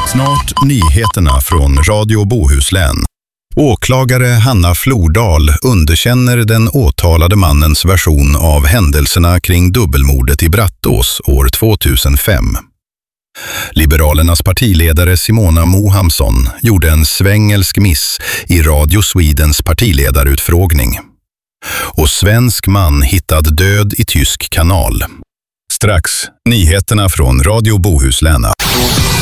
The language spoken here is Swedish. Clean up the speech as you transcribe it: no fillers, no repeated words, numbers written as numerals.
Snart nyheterna från Radio Bohuslän. Åklagare Hanna Flordal underkänner den åtalade mannens version av händelserna kring dubbelmordet i Brattås år 2005. Liberalernas partiledare Simona Mohamsson gjorde en svängelsk miss i Radio Swedens partiledarutfrågning. Och svensk man hittad död i tysk kanal. Strax, nyheterna från Radio Bohuslän.